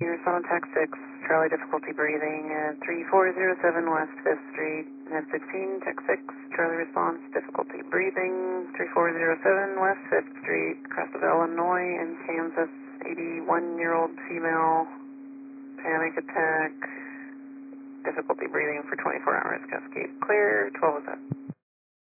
Your phone tech 6, Charlie difficulty breathing at 3407 West 5th Street. Net 16, tech 6, Charlie response, difficulty breathing, 3407 West 5th Street, Crestville, Illinois, in Kansas, 81-year-old female, panic attack, difficulty breathing for 24 hours, Cascade clear, 1207.